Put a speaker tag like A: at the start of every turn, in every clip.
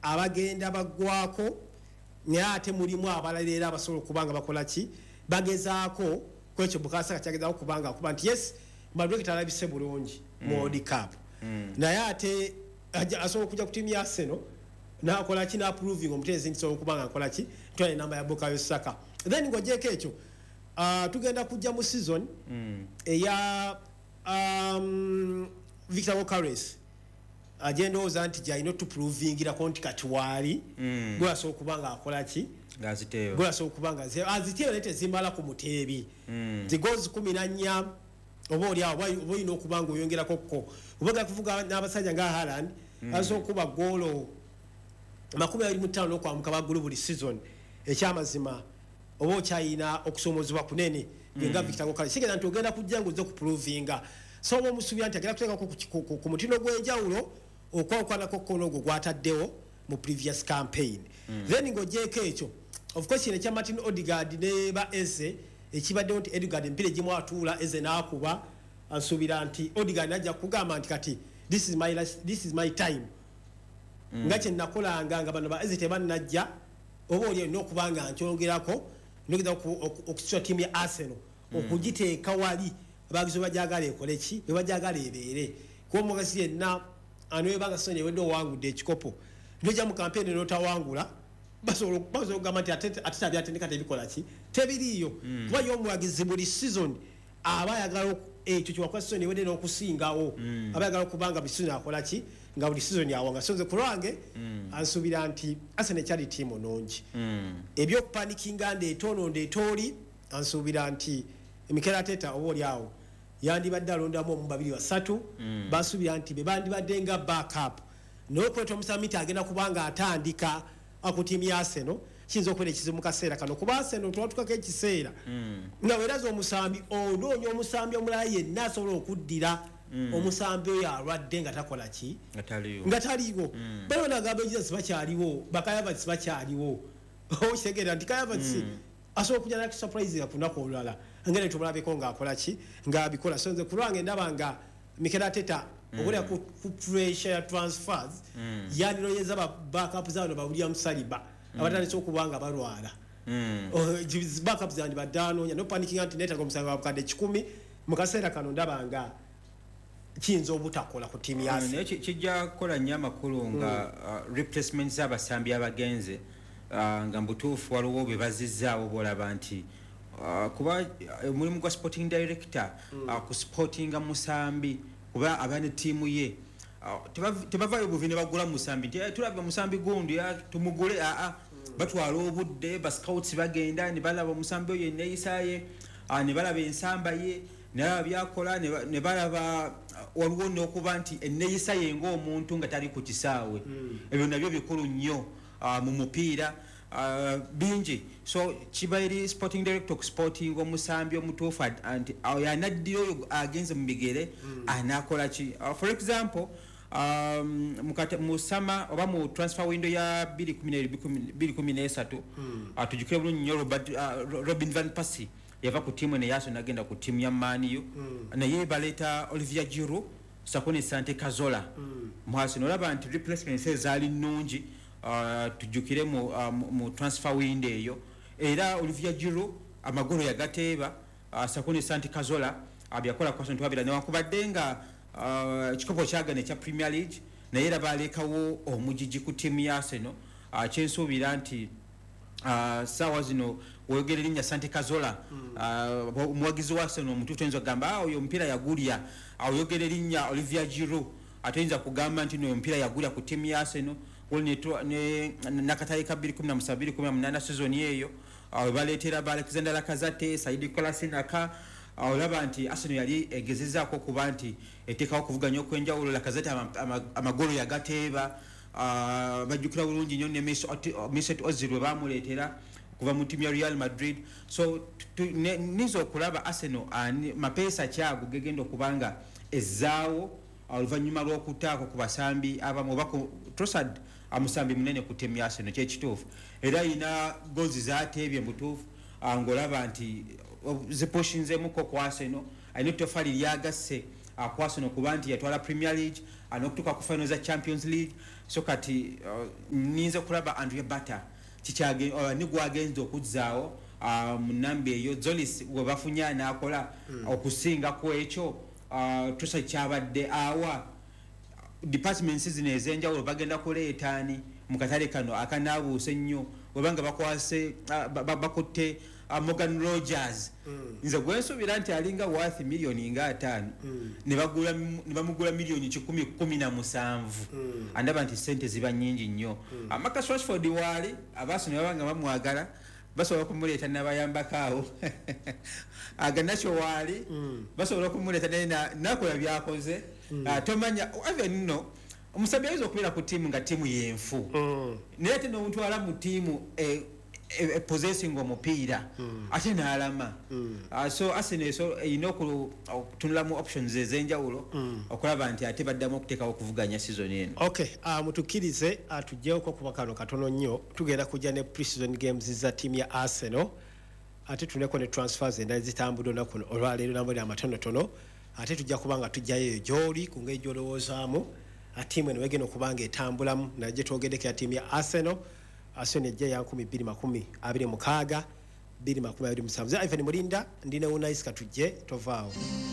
A: abagenda bagwako naye ate mulimu abalala era abasobola okubanga bakola ki bagezaako kwekyo Bukasa kyagezaako kubanga akuba nti yes Madueke talabise bulungi mu World Cup naye ate asobola okujja ku tiimu ya Arsenal nakola ki na proving omutezi nsobola okubanga akola ki twale namba ya Bukayo Saka then ngojeko ekyo tugenda kujja mu season eya Victor Gyokeres agenda oza nti jayino to provingira konti kati wali gwa so kubanga akola ki
B: gaziteo
A: gwa so kubanga aziteo lete zimala ku mutebi zigozi 14 obo oli awo boyino okubanga oyongera kokko ubaga kuvuga n'abasajja nga Haaland aso kuba golo 25 okwamuka bagulu buli season ekyamazima obo chayina okusomozebwa kunene nga Victor Gyokeres sigenda ntogenda kujja nguzo ku provinga so obo musubira nti agenda kuteeka ku mutino gwenjawulo okwakwana kokkono gwo gwataddewo mu previous campaign then ngojeko ekyo of course ine kya Martin Odegaard ne ba Eze ekibadde nti Odegaard mpire gimu atula Eze nakuba asubira nti Odegaard najja kugamba nti kati this is my time ngache nakolanga nga bano ba Eze tebanajja obo oli no kubanga nkyongerako nogeza okuswa team ya Arsenal okugiteeka wali bagizo bajagala ekole ki bajagala ebeere ko mugasi yenna anwe banga sonye wedo wangu de chikopo ndoja mu campaign no tawangula baso gamati atata byatendeka tebikola ki tebiriyo kuba yo muagizi buli season abayagala ekyo kiwa kwa sonye wede no kusingawo abayagala kubanga bisuna akola ki nga buli season yawanga sonze kurange ansubira anti Arsenal chali team ononji ebyo kupanikinga ndetono ndetoli ansubira anti Mikel Arteta oboli awo yandi badalonda mu babiri basatu basubira anti bebandi badenga backup no kweto musamita agenda kubanga atandika akutimi ya Arsenal kinzo okwere kizimu kaseera kano kuba Arsenal twatuka ke kiseera nga werazo omusambi ononyo omusambi omulaye nasobola okuddira omusambi oyo alwadde nga takola ki nga taliwo bano nagamba Jesus bakyaliwo bakayava bakyaliwo oshegera nti kayava aso kujja na surprise ya kunako olala ngene tumulabe ko nga akola ki nga bikola sonze kulwange ndabanga Mikel Arteta obule ku pressure ya transfers yani loyeza ba backup zano ba William Saliba abatani so kubanga balwala backup zandi badano nya no panicking anti neta ko musanga bakade 10 mukasera kano ndabanga kinzo obutakola ku team ya
B: ne kijja kola nyama kulunga replacements abasambi abagenze nga mbutuufu waliwo bebazizaawo bolaba nti kuba mulimu gwa sporting director ku sportinga musambi kuba abane tiimu ye tebavayo buvine bagula musambi nti tulabye musambi gundi tumugule batwala obudde ba scouts bagenda ne balaba musambi oyo neyisaye ne balaba ensamba ye naba byakola ne balaba waliwo n'okuba nti enneyisaye ng'omuntu nga tali ku kisaawe ebyo nabyo bikulu nnyo mu mupiira bingi so kibairi sporting director ku sporting omusambi omutuufu anti yanaddiyo oyo agenze mu bigere anakola ki for example mu summer oba mu transfer window ya 2013 atujukire bulungi nnyo Robin van Persie yava ku timu ne yaso nagenda ku timu ya Man U naye baleta Olivier Giroud Sakone Sante Kazola mwasino olaba nti replacements ezali nnungi tujukire mu transfer window eyo era Olivier Giroud amagoro yagateeba Sakone Sante Kazola abyakola kwa sonto babira ne wakubadde nga kikopo kyagane kya Premier League naye era balekawo omujiji ku timu ya Arsenal kyensuubira nti sawa zino wogerera nya Sante Kazola muwagizi wa Arsenal omuntu tenzo gamba oyo mpira yagulya ayogerera nya Olivier Giroud atenza kugamba nti no mpira yagulya ku timu ya Arsenal ne nakatali ka 2017-2018 season yeyo baletera ba Alexander Lacazette Saidi Kolasinac olaba nti Arsenal yali egezezaako kuba nti etekawo kuvuganya okwenjawulo Lacazette amagolo yagateeba bajukira bulungi nnyo ne Mesut Ozil bamuleetera kuva mu timu ya Real Madrid so nizo okulaba Arsenal mapesa kyago gegenda okubanga ezaawo oluvanyuma lw'okutaako ku basambi abamu bako Trossard amusambi munene ku timu ya Arsenal kyekituufu era ina gozi zaateebye mutuufu ngolaba nti zipushinzemuko ku Arsenal ayina ettofali lyagasse Arsenal kuba nti yatwala Premier League anokutuka ku finals za Champions League so kati ninza kulaba Andrea Bata kikyage ni gwagenza okuzzaawo munambe eyo Zolis gwe bafunya nakola okusinga ku ekyo tusa kyabadde awa departments zino ezenjawulo bagenda kuleetaani mu katale kano akanabuuse nnyo webanga bakwase bakutte Morgan Rogers nze gwensuubira nti alinga worth million nga 5 ne bamugula million 10-17 andaba nti sente ziba nnyingi nnyo Marcus Rashford wali Arsenal babanga bamwagala basobola kumuleeta n'abayambakaawo aganacho wali basobola kumuleeta nakola byakoze tomanya even no omusabbi ayinza okubeera ku tiimu nga tiimu yenfu naye ate n'omutwala mu tiimu possessing omupiira ate n'alama so Arsenal erina okutunula mu options ezenjawulo okulaba nti ate baddamu okuteekawo okuvuganya season eno.
A: Okay, mutukkirize tujjeeko kuba kano katono nnyo tugenda kujja ne pre-season games za tiimu ya Arsenal ate tuleko ne transfers endala zitambudde olunaku olwaleero nambuli amatonotono ate tujja kubanga tujjayo gy'oli ku ngeri gy'olowoozaamu tiimu eno wegenda okuba nga etambulamu najje twogeddeko ya tiimu ya Arsenal ejja ya 2026 2027 Ivan Mulinda ndine Unais Katujje tovaawo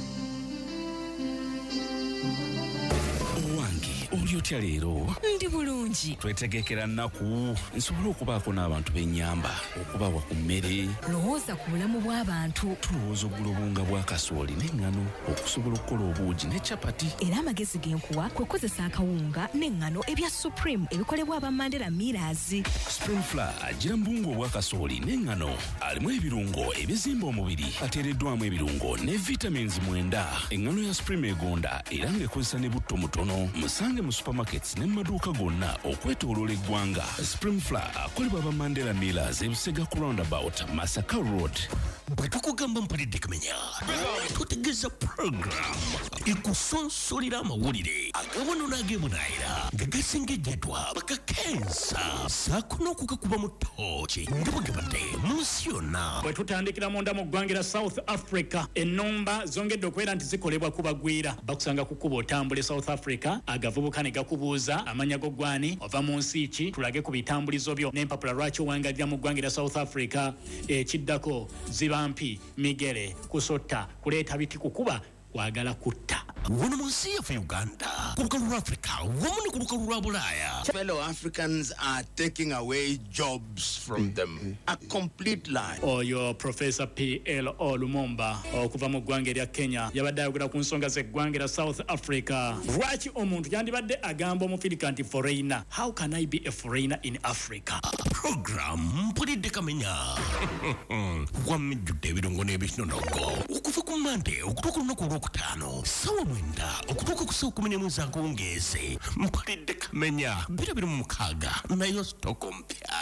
C: oli otya leero?
D: Ndi bulungi.
C: Twetegekera nnaku nsobola okubaako n'abantu b'ennyamba okubawa ku mmere.
D: Lowooza ku bulamu bw'abantu.
C: Tulowooza oggula obunga bwa kasooli n'eŋŋano okusobola okukola obuugi ne capati.
D: Era amagezi g'enkuwa kwe kukozesa akawunga n'eŋŋano ebya Supreme ebikolebwa aba Mandela Millers.
C: Spring Flour agira mu bunga obwa kasooli n'eŋŋano alimu ebirungo ebizimba omubiri ateereddwamu ebirungo ne vitamins 9. Eŋŋano ya Supreme egonda era ng'ekozesa ne butto mutono. Musange mu supermarkets ne maduuka gonna okwetooloola eggwanga. Spring Flour akolebwa aba Mandela Millers ebusega ku roundabout Masaka Road.
E: Bwe tukugamba mpulidde kumenya tutegeeza program ekusonsolera amawulire agawano n'ageemunaayira nga gasengejjedwa bakakensa saako n'okugakuba mu ttooki nga bwegabadde mu nsi yonna.
F: Bwe tutandikira munda mu ggwanga lya South Africa ennumba zongedde okubeera nti zikolebwa kubagwira bakusanga ku kkubo otambule South Africa agavubuka ne gakubuuza amanya go gwani ova mu nsi ki tulage ku bitambulizo byo n'empapula lwaki owangalira mu ggwanga lya South Africa ekiddako zibampi migere kusota kuleeta biti kukuba wagala kutta.
E: Wano mu nsi yaffe Uganda ku lukalu lwa Africa wamu ne ku lukalu lwa Bulaaya.
G: Fellow Africans are taking away jobs from them. A complete lie.
F: Oyo Professor P.L. Olumumba okuva mu ggwanga lya Kenya yabadde ayogera ku nsonga z'eggwanga lya South Africa. Lwaki omuntu yandibadde agamba omufirika nti foreigner? How can I be a foreigner in Africa?
E: Program mpulidde kamenya wamijjudde ebirungo n'ebinonogo okuva ku Monday okutuuka olunaku olwokutaano sawa 9 okutuuka ku sawa 11 akawungeezi mpulidde kamenya 2026 nayo stoko mpya.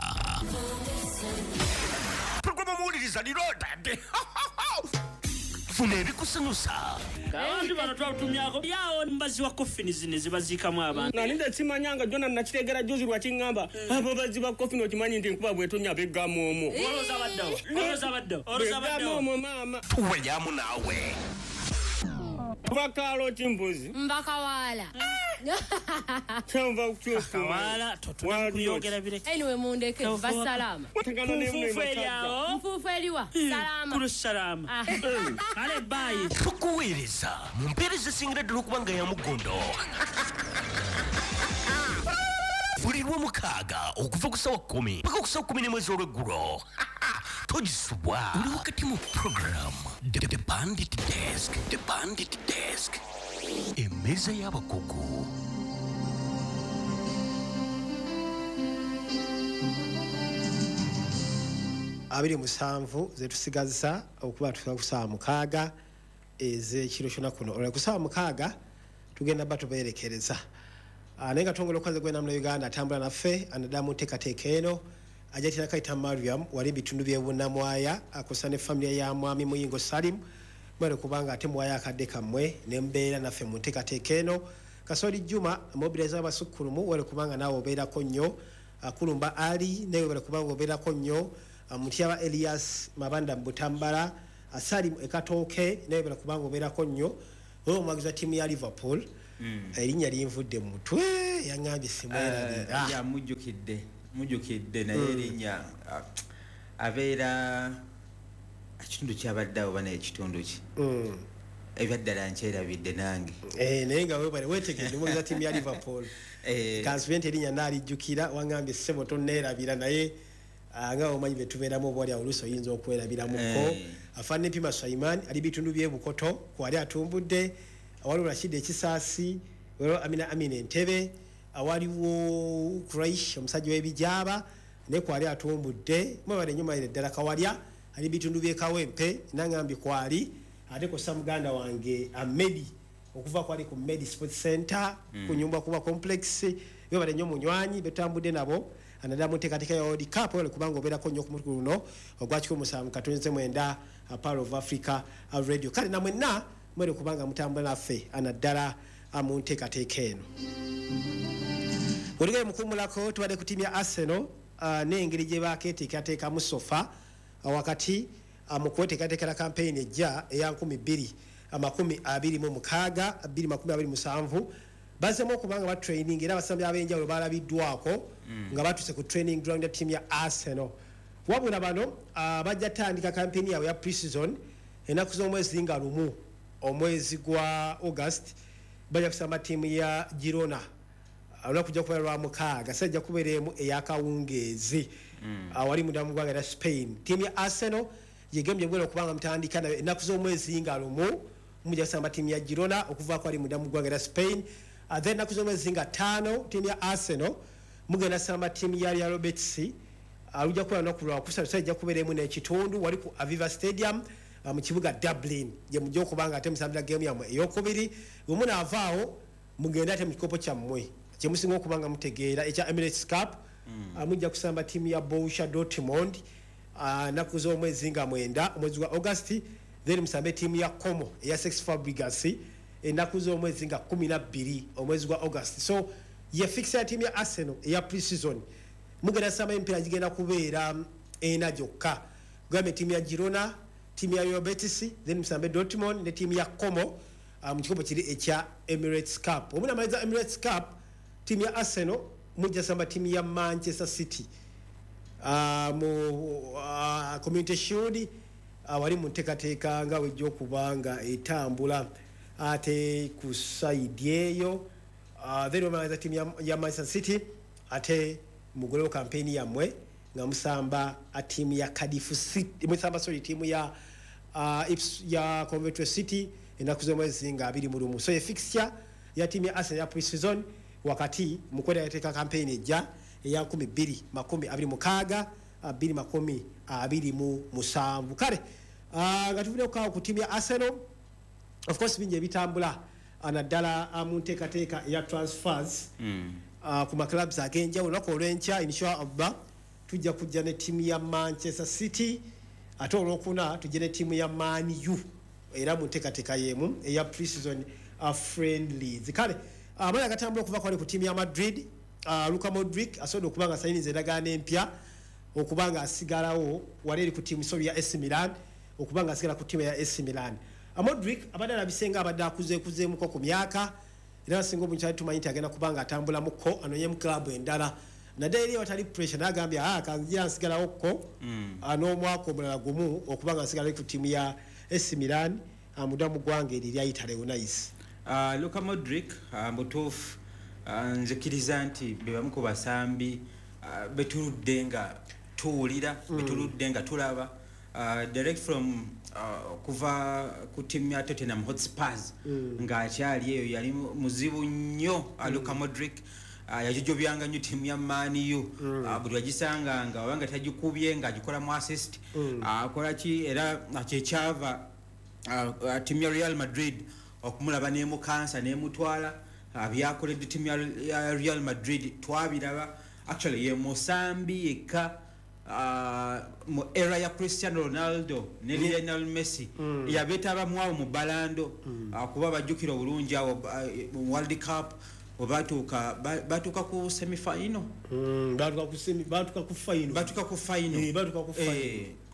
E: Program omuwuliriza liroodadde funa ebikusanyusa.
H: Abantu bano twatumyako yawo mbazi wa coffin zine zibaziikamu abantu.
I: Naninda simanyanga jona nakitegera juzi lwakiŋŋamba abo baziba coffin okimanyi nti nkuba bwetonya beggamu omwo.
H: Oloza baddawo.
I: Mama.
E: Tuweyamu naawe.
I: Vakalo chimbuzi.
J: Mbakawala.
I: Chamba kuchufu.
H: Wala totuyogera bireke.
J: Anyway mundeke basalama. Mfufu eliwa. Salama.
H: Kuru salama. Ale bye.
E: Tukuweereza mu mpeereza esingira ddala okuba nga ya mugondo. Buli lw'omukaaga okuva ku sawa 10 paka ku sawa 10 mwezi olw'eggulo. Togisubwa uli wakati mu program The Bandit Desk. Emmeeza y'abakugu.
A: abiri musanvu zetusigazisa okuba tufika ku sawa 6 ez'ekiro kyonna kuno olwa ku sawa 6 tugenda batubeerekereza naye nga tongole okwaze gwena mu Uganda atambula naffe anadamu nteekateeka eno ajatira kaita Mariam wali bitundu by'ebunamwaya akosa ne family ya mwami Muyingo Salim bale kubanga ate mwaya akadde kammwe ne mbeera naffe mu nteekateeka eno Kasoli Juma mobiliza abasukkulumu wale kubanga nawe obeerako nnyo Kulumba Ali newe wale kubanga obeerako nnyo Mutyaba Elias Mabanda Butambala Salim Ekatooke newe wale kubanga obeerako nnyo omuwagizi wa ttiimu ya Liverpool erinnya linvudde mu mutwe yaŋŋambye simwerabira
B: ya mujjukidde naye erinnya abeera ekitundu kyabadde awo bana ekitundu ki ebyaddala nkyerabidde nange
A: naye nga weetegedde omuwagizi wa ttiimu ya Liverpool kansubye nti erinnya naalijjukira waŋŋambye ssebo tonneerabira naye nga omanyi betubeeramu oba oli oluusi oyinza okwerabiramuko afaanana empima Sulaiman ali bitundu by'ebukoto kwali atumbudde awaliwo Rashid Ekisaasi Amina Entebe awaliwo Quraish omusajja w'ebijaaba ne kwali atumbudde mwebale nnyumayire ddala Kawalya ali bitundu by'ekawempe nangambye kwali ate kosa muganda wange Amedi okuva kwali ku Medi Sports Center ku nyumba kuba complex mwebale nnyo munywanyi betambudde nabo anadala muteekateeka ya World Cup ole kubanga obeerako nnyo ku mutwe guno ogwa 17 Power of Africa Radio kale na mwenna mwere kubanga mutambula naffe anaddala mu nteekateeka eno oligere mukumulako tubadde ku ttiimu ya Arsenal n'engeri gye baakeeteekateekamu sofa wakati mu kweteekateekera kampeyini ejja eya 2026 bazemu okubanga batraining era abasambi ab'enjawulo balabiddwako nga batuse ku training ground ya ttiimu ya Arsenal wabula bano bajja tandika kampeyini yaabwe ya pre-season ennaku z'omwezi nga lumu omwezi gwa August bajja kusamba ttiimu ya Girona olunaku kujja kubeera lwa mukaaga sajja kubeeremu ey'akawungeezi awali munda mu ggwanga lya Spain ttiimu ya Arsenal yegembye bwera okubanga mutandika ennaku z'omwezi nga lumu mujja kusamba ttiimu ya Girona okuvaako ali munda mu ggwanga lya Spain then ennaku z'omwezi nga 5 ttiimu ya Arsenal mugenda samba ttiimu ya Real Betis alujja kubeera lunaku lwakusatu sajja kubeeremu n'ekitundu wali ku Aviva Stadium mu kibuga Dublin gye mujja okubanga ate musambira geemu yammwe ey'okubiri bwe munaavaawo mugenda ate mu kikopo kyammwe kye musinga okubanga mutegeera ekya Emirates Cup mujja kusamba ttiimu ya Borussia Dortmund nnaku z'omwezi nga 9 omwezi gwa August then musambe ttiimu ya Como eya Cesc Fabregas ennaku z'omwezi nga 12 omwezi gwa August so ye fixe ya ttiimu ya Arsenal eya pre-season mugenda samba empiira gigenda kubeera ena gyokka gambe ttiimu ya Girona ttiimu ya Real Betis then musambe Dortmund ne ttiimu ya Como mu kikopo kiri ekya Emirates Cup omunamaliza Emirates Cup ttiimu ya Arsenal mujja samba ttiimu ya Manchester City mu Community Shield wali mu nteekateeka nga wejja okubanga etambula ate ku side eyo then omaliza ttiimu ya Manchester City ate mugolewo kampeyini yammwe nga musamba ttiimu ya Cardiff City musamba ttiimu ya Coventry City ennaku z'omwezi nga 21 so ye fixture ya ttiimu ya Arsenal ya pre-season wakati mukweteekateeka kampeyini ejja eya 2026 2027 kale nga tuvuddeko ku ttiimu ya Arsenal of course bingi ebitambula naddala mu nteekateeka eya transfers ku maclubs ag'enjawulo olunaku olw'enkya inshallah tujja kujja ne ttiimu ya Manchester City ate olwokuna tujja ne ttiimu ya Man U era mu nteekateeka y'emu eya pre-season friendlies kale amala agatambula okuva kwali ku ttiimu ya Madrid Luka Modric asobodde okuba nga sayiniza endagaano empya okuba nga asigalawo wali eri ku ttiimu ya AC Milan okuba nga asigala ku ttiimu ya AC Milan Modric abadde alabisenga abadde akuzeekuzeemuko ku myaka era singa omukyali tumanyi nti agenda kuba nga atambulamuko anoonyemu klabu endala naddala eri watali pressure n'agambye kangira nsigalawo ko n'omwaka omulala gumu okuba nga nsigala ku ttiimu ya AC Milan mudda mu ggwanga eri lyayita Leonice
B: Luka Modric mutuufu nzikiriza nti bebamu ku basambi betuludde nga tuwulira betuludde nga tulaba direct from kuva ku ttiimu ya Tottenham Hotspurs ng'akyali eyo yali muzibu nnyo Luka Modric yajojobyanga nnyo ttiimu ya Man U buli wagisanganga wabanga tagikubye ng'agikolamu assist akola ki era kyekyava ttiimu ya Real Madrid okumulaba n'emukansa n'emutwala byakoledde ttiimu ya Real Madrid twabiraba actually ye musambi yekka mu era ya Cristiano Ronaldo ne Lionel Messi yabeetaba muawo mu balando kuba bajjukira obulungi awo mu World Cup batuuka ku semi final
A: batuuka ku final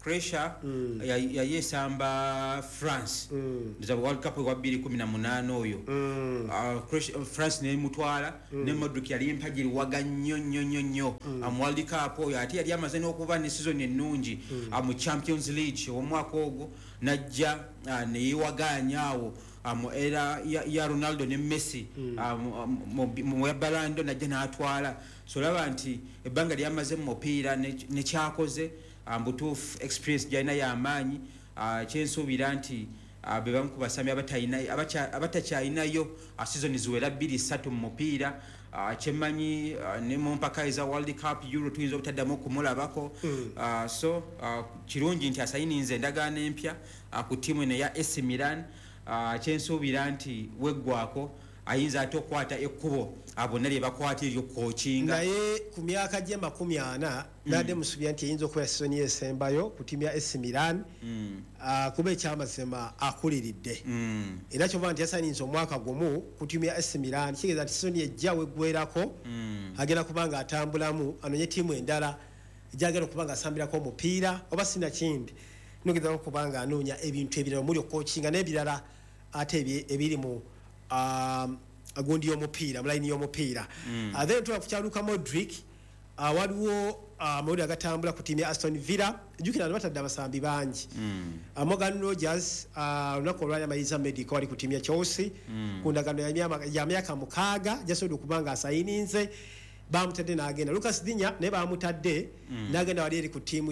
B: Croatia yayesamba France za World Cup wa 2018 oyo France ne mutwala ne Modric yali mpagiri waga nnyo mu World Cup oyo ati yali amaze n'okuba ne season ennungi mu Champions League omwaka ogwo najja ne yiwaganyawo era ya Ronaldo ne Messi mu Balando najja n'atwala so laba nti ebbanga lyamaze mu mupiira ne kyakoze mbutuufu experience gyalina y'amaanyi kyensuubira nti bebamu ku basambi abatakyalinayo season ziwera 2-3 mu mupiira kyemmanyi ne mu mpaka eza World Cup Euro tuyinza obutaddamu okumulabako so kirungi nti asayininze endagaano empya ku ttiimu eno eya AC Milan kyensuubira nti weggwako ayinza ate okwata ekkubo bonna lye bakwata eryo coachinga
A: naye ku myaka gye 40 nadde musubira nti eyinza okuba season esembayo ku ttiimu ya AC Milan kuba ekyamazima akuliridde era kyova nti yasayininze omwaka gumu ku ttiimu ya AC Milan kitegeeza nti season ejja weggwerako agenda kubanga atambulamu anonye ttiimu endala egyagenda okubanga asambirako omupiira oba sinakindi nogezako kubanga anoonya ebintu ebirala omuli okokinga n'ebirala ate ebiri mu agundi y'omupiira mulayini y'omupiira then tukyaluka Modric waliwo amawulire agatambula ku ttiimu ya Aston Villa jjukira batadde abasambi bangi Morgan Rogers olunaku olwali amaliriza medical wali ku ttiimu ya Chelsea ku ndagaano ya myaka 6 jasobodde okuba nga asayininze bamutadde n'agenda Lucas Digne naye bamutadde n'agenda wali eri ku ttiimu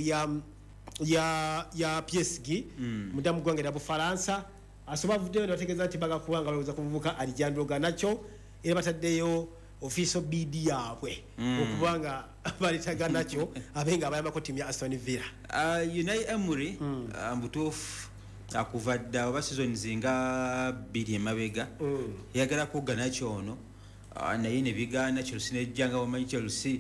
A: ya PSG mudamu ggwanga lya Bufalansa asoba vuddeyo nategeeza nti baga kubanga balowooza kuvubuka Alejandro Garnacho era bataddeyo official BD yaabwe okubanga balitaga nakyo abenga abayambako ttiimu ya Aston Villa
B: Unai Emery mbutuufu akuva dda oba season zinga 2 emabega yagala ku Garnacho ono naye ne bigaana Chelsea nejjanga wamanyi Chelsea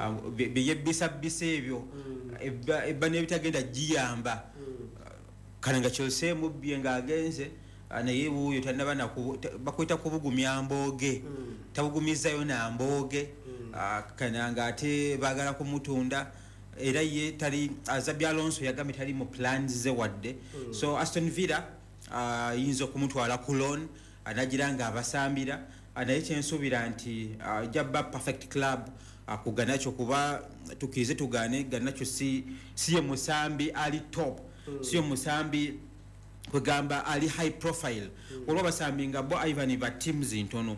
B: byebbisa ebyo ebba n'ebitagenda giyamba kananga Chelsea mubye ng'agenze naye wuuyo tannaba bakwita kubugumya mbooge tabugumizayo na mbooge kananga ate baagala kumutunda era ye tali Xabi Alonso yagambye tali mu plans ze wadde so Aston Villa yinza okumutwala ku loan anagira nga abasambira naye kyensuubira nti jabba perfect club ku Garnacho kuba tukirize tugaane Garnacho si ye musambi ali top siyo musambi kwegamba ali high profile olwo basambi nga bo Ivan ba teams ntono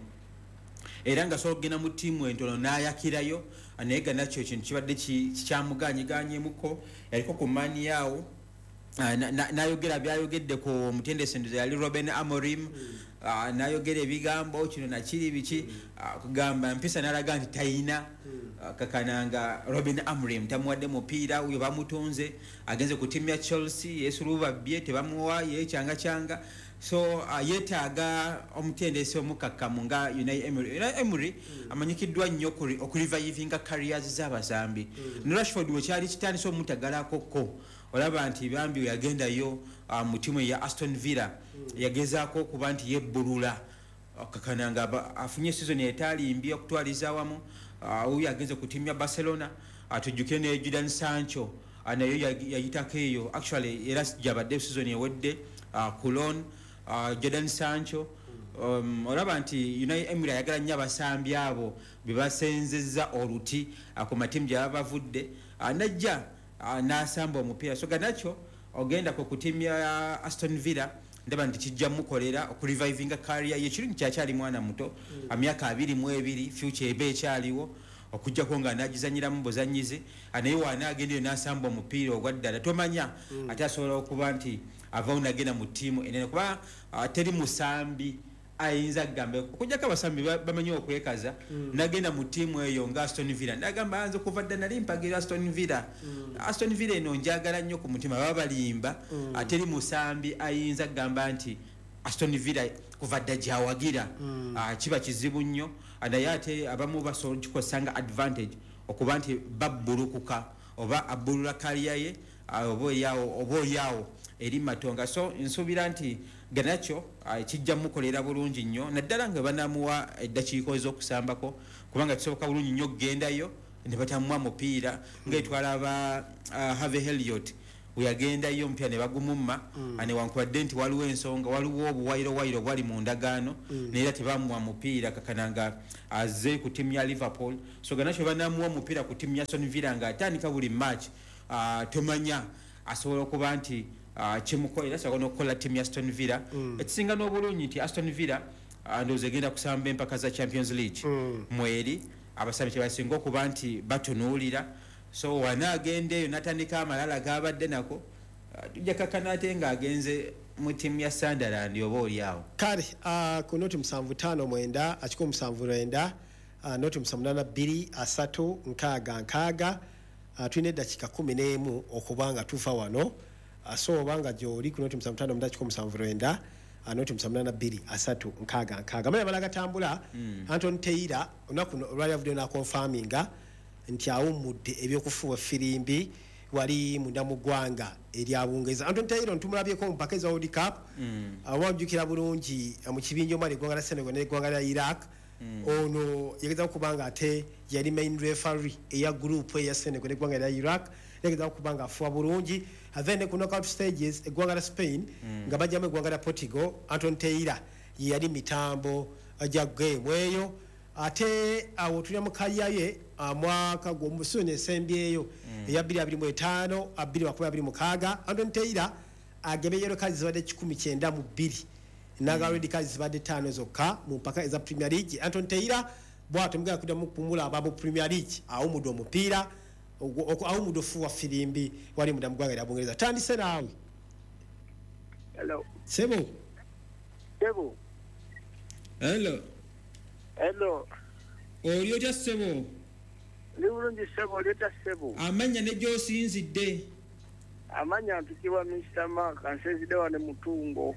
B: era nga so gena mu team entono nayakirayo naye Garnacho ekintu kibadde kikyamuganyiganyemuko yaliko ku mani yawo nayogera byayogedde ku mutendesi ndoza yali Ruben Amorim nayogera ebigambo kino nakiri biki kugamba mpisa nalaga nti tayina kakananga Ruben Amorim tamuwadde mupiira uyo bamutunze agenze ku timu ya Chelsea yesuluba bye tebamuwa yekyanga so yetaaga omutendesi omukakkamu nga Unai Emery amanyikiddwa nnyo okurevivinga careers z'abasambi ne Rashford wekyali kitandise omutagalakoko olaba nti bambi yagendayo mu timu ya Aston Villa yagezaako okuba nti yebbulula kakananga afunye season etaali mbi okutwaliza awamu uyu agenze ku timu ya Barcelona atujjuke ne Jadon Sancho nayo yayitako eyo actually era jabadde season ewedde ku loan Jadon Sancho olaba nti Unai Emery ayagala nnyo abasambi abo bebasenzezza oluti ku matimu gye bavudde najja n'asamba omupiira so Garnacho ogenda ku timu ya Aston Villa ndaba nti kijja mukolera okurevivinga career ye kirungi kyakyali mwana muto emyaka 22 future ebe ekyaliwo okujjako nga anagizanyiramu buzanyizi naye waanagendeyo n'asamba omupiira ogwaddala tomanya ate asobola okuba nti avaawo nagenda mu ttiimu enene kuba teri musambi ayinza kugamba okujjako abasambi bamanyi okwekaza nagenda mu ttiimu eyo nga Aston Villa nagamba anze okuva dda nali mpagira Aston Villa eno njagala nnyo ku mutima baba balimba ateri musambi ayinza kugamba nti Aston Villa kuva dda gyawagira kiba kizibu nnyo naye ate abamu basobola kikozesanga advantage okuba nti babbulukuka oba abbulula kaliya ye oba oyaawo eri matonga so nsuubira nti Garnacho kijja mukolera bulungi nnyo naddala nga banamuwa eddakiiko ez'okusambako kubanga kisoboka bulungi nnyo kugendayo ne batamuwa mupiira ngaetwala aba Harvey Elliott uyagenda iyo mpya ne bagumumma ane wankwadde nti waliwo ensonga waliwo obuwayiro bwali mu ndagaano neera tebamuwa mupiira kakananga azze ku timu ya Liverpool so ganakyo banamuwa mupiira ku timu ya Aston Villa nga atandika buli match tomanya asobola okuba nti kimukolera sakono okukola timu ya Aston Villa ekisinga n'obulungi nti Aston Villa ndowooza egenda kusamba empaka za Champions League mweri abasabi tebasinga okuba nti batunuulira so wanaagenda eyo natandika amalala gabadde nako tujja kakana ate ng'agenze mu timu ya Sunderland oba oliawo
A: kale ku noti 759 akiko 790 noti 782 tulina eddakiika 11 okubanga tufa wano so obanga gy'oli ku noti 759 akiko 790 noti 782 mala balaga tambula Anton Taylor onaku olwali avudde na confirminga nti awummudde ebyokufuwa firimbi wali munda mu ggwanga eryabungeza Anton Taylor ntumulabyeko mu mpaka eza World Cup awajjukira bulungi mu kibinja omwali eggwanga lya Senegal n'eggwanga lya Iraq ono yageza okubanga ate yali main referee eya group eya Senegal n'eggwanga lya Iraq yageza okubanga afuwa bulungi then ku knockout stages eggwanga lya Spain nga bajjamu eggwanga lya Portugal Anton Taylor yali mitambo gya game eyo ate awo tulya mu kaliya ye mwaka gw'omusuno esembyeyo eya 2025 2026 Anton Taylor agebe yero kazi zibadde 192 naga red kazi zibadde 5 zokka mu mpaka eza Premier League Anton Taylor bw'ato mugenda kudda mu kumula ababu Premier League awumuddwa omupiira awumuddwa ofuwa firimbi wali mudamu gwanga lya Bungereza tandise naawe
K: hello
A: sebo
K: hello
B: oli otya sebo
K: ndi bulungi sebo leta sebo
B: amanya ne gy'osinzidde
K: amanya ntukibwa Mr. Mark ansezidde wane mutungo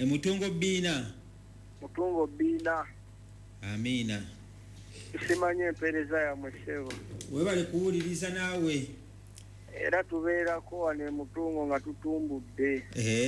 K: biina
B: amina
K: simanye empeereza yammwe sebo
B: webale kuwuliriza naawe
K: era tubeerako wane mutungo nga tutumbudde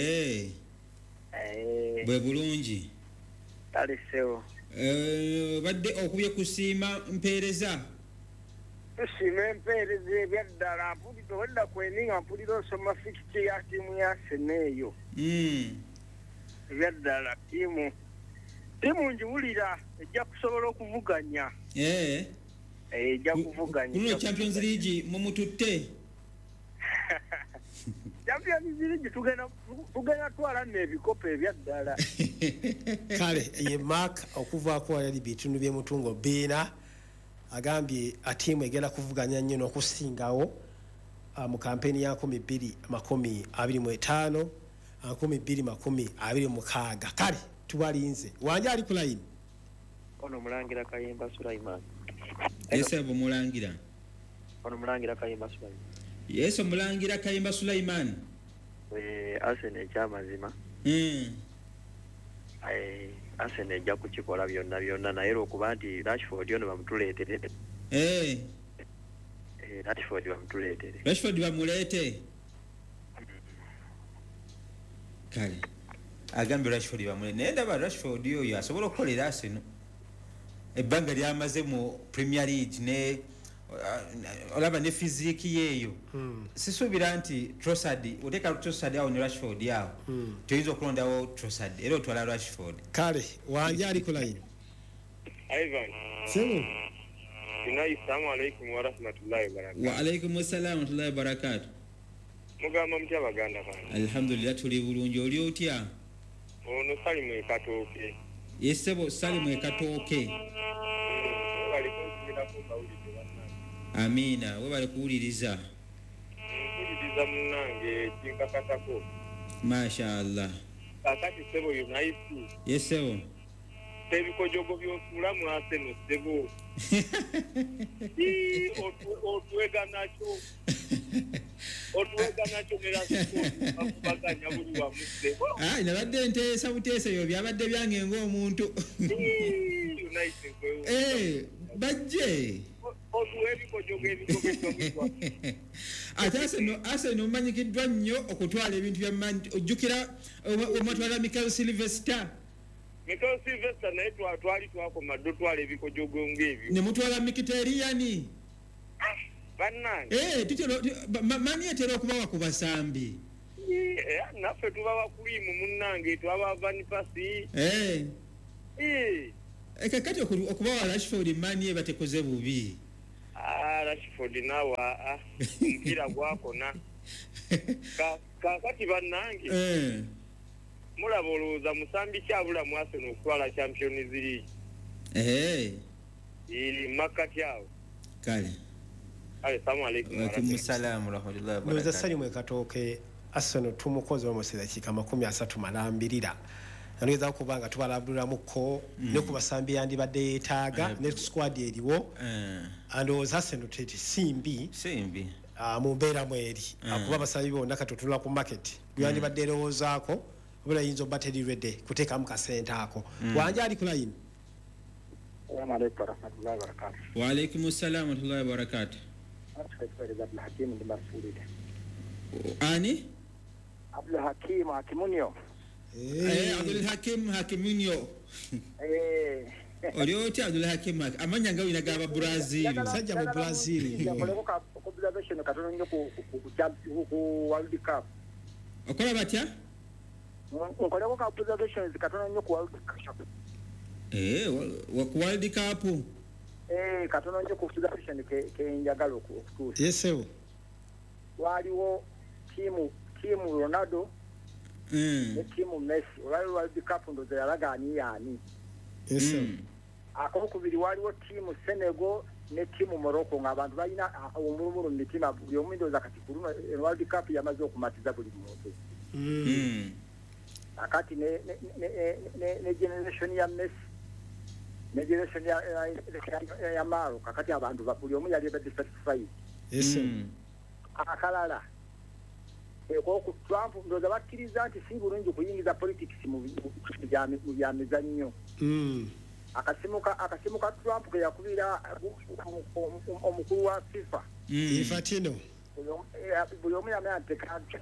B: bwe bulungi
K: kale sebo
B: badde okubye kusiima mpeereza
K: tusiima empeereza ebyaddala mpulira wedda kweninga mpulira osoma fikiti ya tiimu ya Seneeyo ebyaddala tiimu njiwulira ejja kusobola okuvuganya ejja kuvuganya
B: kuno Champions League mumututte
K: Champions League tugenda twala n'ebikopo ebyaddala
A: kale ye Mark okuvaako yali bitundu by'emutungo biina agambye atiimu egenda kuvuganya nnyo n'okusingawo mu kampeni ya 2025 2026 kale tubalinze wanje ali ku line
K: ono mulangira Kayimba Sulaiman
B: yesebo mulangira
K: ono mulangira Kayimba Sulaiman
B: yeso mulangira Kayimba Sulaiman
K: Arsenal ekyamazima Arsenal ejja kukikola byonna naye okuba nti Rashford ono bamutuleetere Rashford
B: bamuleete kale agambe Rashford bamuleete naye ndaba Rashford oyo asobola okukolera Arsenal ebbanga lyamaze mu Premier League ne olaba ne fiziki yeeyo sisuubira nti Trossard oteka Trossard awo ne Rashford awo toyinza okulondawo Trossard era otwala Rashford
A: kale wanje ali ku line
K: Ivan
A: sebo
K: assalamu alaikum wa rahmatullahi wa barakatuh
B: wa alaikum assalam wa rahmatullahi wa barakatuh
K: mugamba mutya baganda bana
B: alhamdulillah tuli bulungi oli otya
K: ono Salimu Ekatooke
B: yesebo Salimu Ekatooke amina webale kuwuliriza
K: munange kinkakatako
B: mashallah
K: kakati sebo yunaisi
B: yesebo
K: ebikojogo by'osula mu Arsenal sebo otwega nakyo nerasibaganya buli wamu sebo
B: nabadde nteesa buteesa ebyo byabadde byange ng'omuntu bajje ate Arsenal omanyikiddwa nnyo okutwala ebintu bya ojjukira omwatwala Mikel Sylvester
K: naye twali twakoma ddo twala ebikojogo ng'ebyo
B: ne mutwala Mkhitaryan
K: bannange
B: tutero mani etero okubawa ku basambi
K: naffe tuba bakulimu munnange twaba vanipasi
B: kakati okubawa Rashford mani ebatekoze bubi
K: Rashford nawa mpira gwakona kakati bannange mulaba olowooza musambi kyabula mu Arsenal okutwala Champions League makati awo
B: kale
K: assalamu alaikum
B: wa alaikum salaam wa rahmatullahi wa barakatuh
A: nozasali mwekatooke Arsenal tumukozi omuseza kika 30 malambirira nalweza kubanga tubalabdulamuko ne kubasambi yandi badde yetaaga ne squad eriwo andowooza Arsenal tete simbi mu mbeera mweri akuba basambi bonna katutula ku market yandi badde erowoozaako bula yinzo battery ready kuteekamu kasente ako wanja ali ku line.
K: Assalamu alaikum warahmatullahi wabarakatuh.
B: Wa alaikum assalam warahmatullahi wabarakatuh.
K: Abdul Hakim ndi Marsulide.
B: Ani?
K: Abdul Hakim Hakimunyo.
B: Abdul Hakim Hakimunyo. Olioti Abdul Hakim amanya nga wina gaba Brazil.
A: Sajja mu Brazil.
K: Yakoleka observation katono nnyo ku World Cup.
B: Okola batya?
K: Nkoleko ka observations katono nnyo ku World Cup.
B: World Cup.
K: Katono nnyo ku observation ke njagala okutuusa.
A: Yesewo.
K: Waliwo timu Ronaldo ne timu Messi. World Cup ndoze yalagaani yani.
A: Yesewo.
K: Akokubiri waliwo timu Senegal ne timu Morocco ng'abantu balina omulumulu mu mitima buli omu ndowooza kati ku luno World Cup yamaze okumatiza buli muntu. Akati ne generation ya Messi ne generation ya Maro kakati abantu buli omu yali badde satisfied. Akalala ku Trump ndowooza bakkiriza nti si bulungi kuyingiza politics mu bya mizannyo. Akasimu ka Trump ke yakubira omukulu wa FIFA.
A: Infantino.
K: Buli omu yamanya ntekanja.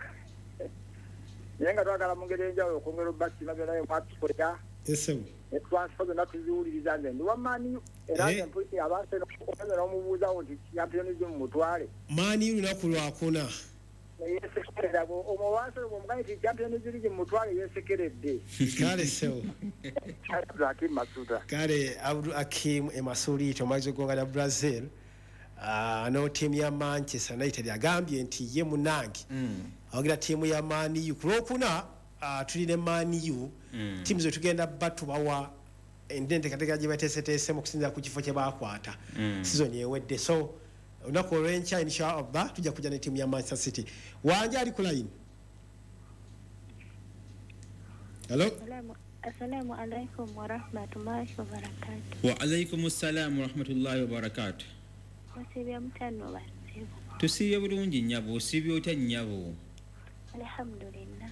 K: Yenga twagala mu ngeri enjawulo okwongera obubakisi nabyo nayo mwatukolera.
A: Yesewo.
K: Transfer zonna tuziwuliriza nze ndi wamani era abantu n'omubuuzawo nti Champions League mutwale.
A: Mani lunaku lwakuna.
K: Yesekerera omuwansi omugani nti Champions League mutwale yesekeredde.
A: Kale sewo.
K: Abdul Hakim Masuda.
A: Kale Abdul Hakim Masudi tomaze gonga Brazil. No team ya Manchester United agambye nti ye munangi. Awagira timu ya Man U kulokuna tulire Man U timu zo tugenda batu bawa endende katika jibatese mu kusinza ku kifo kye bakwata season yewedde so unako rencha inshallah tujja kuja ne timu ya Manchester City wanja ali ku line. Hello.
L: Assalamu alaikum wa rahmatullahi wa barakatuh.
B: Wa alaikum assalam wa rahmatullahi wa barakatuh.
L: Wasibya mutano basibu.
B: Tusiye bulungi nyabo sibyo ta nyabo.
L: Alhamdulillah.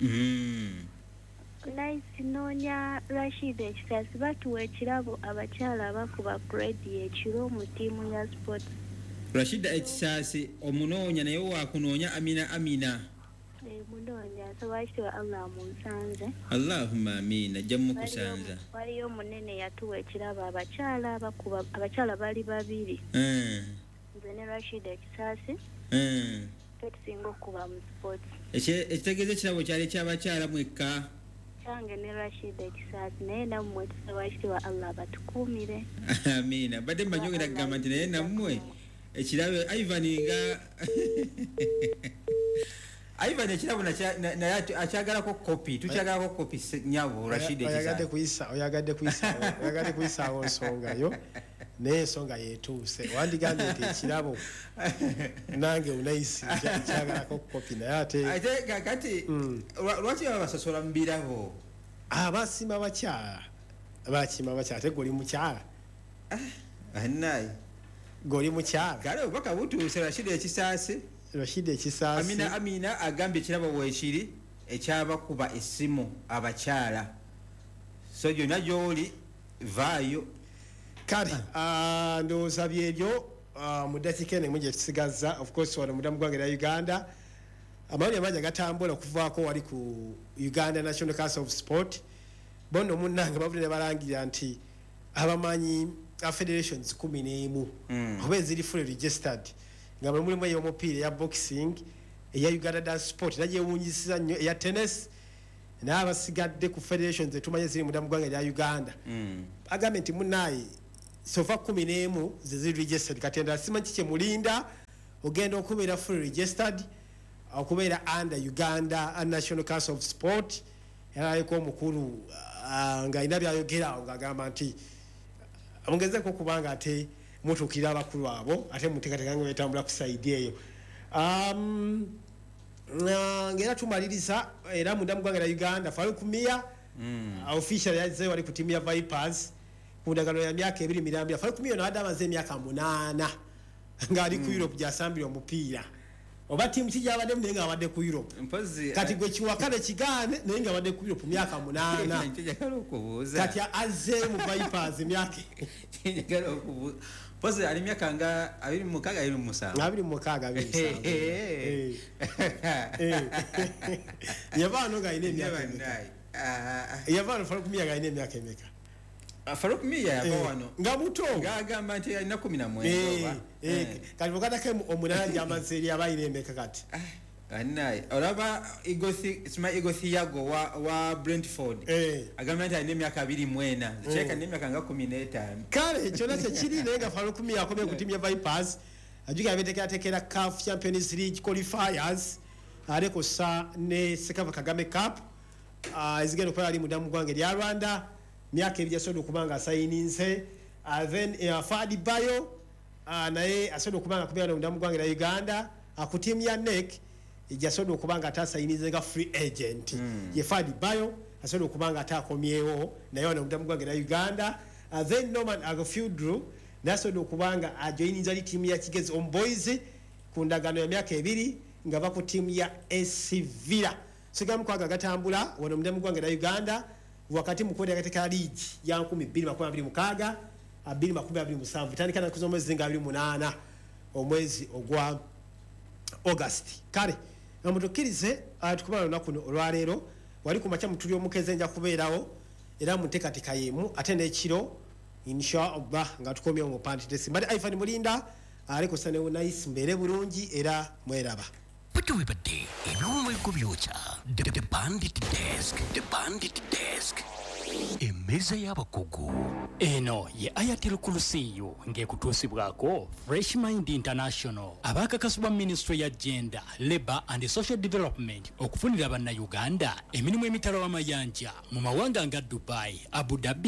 L: Nice nonya Rashid ekisasi batuwa ekirabo abakyala abakuba grade ekiro mu tiimu ya sports.
B: Rashid ekisasi omunoonya naye wakunoonya Amina.
L: Munoonya sabashwa Allah munsanze.
B: Allahumma amina jammu kusanza.
L: Waliyo munene yatuwa ekirabo abakyala abakuba abakyala bali babiri. Nze ne Rashid ekisasi. Singo kuba mu sports.
B: Ekitegeze kirabo kyali kyabakyala mwekka.
L: Change ne Rashid ekisasi naye nammwe tusabashwa Allah batukumire.
B: Amina. Badde mbanyogera kugamba nti naye nammwe ekirabo Ivan nga Ivan ekirabo naye akyagalako kopi tukyagalako kopi nyabo Rashid ekisasi.
A: Oyagadde kuyisa nsonga yo. N'ensonga yetuuse wandigambye nti ekirabo nange unayisi kyagalako kopi naye ate
B: kakati lwaki babasosola mu birabo
A: abasima bakyala bakima bakyala ate goli mukyala
B: naye
A: goli mukyala
B: kale obaka butuuse Rashid ekisasi Amina agambye ekirabo weekiri ekyabakuba essimu abakyala so gyonna gy'oli vaayo.
A: Kale ndowooza byebyo mu dakiika eno gye tusigaza of course wano mudamu gwange ya Uganda amawulire mangi agatambula okuvaako wali ku Uganda National Council of Sport bono munnange bavudde ne balangirira nti abamanyi federations 11 oba eziri fully registered nga mulimu ey'omupiira eya boxing eya Uganda Dance Sport nagyewunyisiza nnyo eya tennis n'abasigadde ku federations etumanye ziri mu ggwanga lya Uganda agambye nti munaayi sofa 11 ziri registered kati endala simanyi kye mulinda ogenda okubeera fully registered okubeera under Uganda National Council of Sport yaliko omukulu nga ina byayogera ng'agamba nti amugezeko kubanga ate mutukira abakulu abo ate muteekateeka nga betambula ku side eyo ngera tumaliriza era munda mugwanga la Uganda Farouk Mia official yazze wali ku timu ya Vipers ku ndagano ya myaka 2 mirambya Farouk Mia na adamaze emyaka 8 nga ali ku Europe jasambira omupiira oba timu kijabadde mnenga abadde ku Europe kati gwe kiwakale kigane nenga abadde ku Europe myaka 8 kati azze mu Vipers myaka njagala okubuza Pose ali myaka nga 26 yavano ga ine myaka yavano Farouk Mia ga ine myaka emeka Farouk Mia yavano nga muto ngagamba nti alina 11 kati bokata ke omunana jamanzeri abayine emeka kati anai olaba Igothi yago wa Brentford agamba nti alina emyaka 24 cheka n'emyaka nga 15 kale kyona kiri nenga Farouk Mia akomye ku timu ya Vipers ajuga abetekera CAF Champions League qualifiers aleko sa ne Sekava Kagame Cup izigeno kwa ali mudamu gwange lya Rwanda myaka ebijasodo kubanga sayininse then Fadi Bayo naye asodo kubanga kubera mudamu gwange la Uganda akutimu ya NEC ijasodo kubanga atasayinize nga free agent ye Fadi Bayo asodo kubanga atakomyewo naye wana mudamu gwange la Uganda then Norman Agofudru nasodo kubanga ajoininza li timu ya Kigezi Omboys ku ndagano ya myaka 2 nga ba ku timu ya AC Villa sigamu kwa gatambula wana mudamu gwange la Uganda wakati mukwenda katika league ya 2026 2027 tandikana kuzo mwezi nga 28 omwezi ogwa August kale namutokirize atukubana na kuno olwalero wali kumacha mutuli omukeze nja kubeerawo era muntekatika yemu atende ekiro inshallah nga tukomye mu panti tesi mbali Ivan Mulinda aliko sane nice mbere bulungi era mweraba
E: Patuwebade, ebyomwe kubyocha. The Bandit Desk. Emeza y'abakugu.
F: Eno ye Ayatel Kulusiyo ngekutusibwako Fresh Mind International. Abakakasubwa Ministry ya Gender, Labor and Social Development okufunira abanna Uganda emirimu emitalo amayanja mu mawanga nga Dubai, Abu Dhabi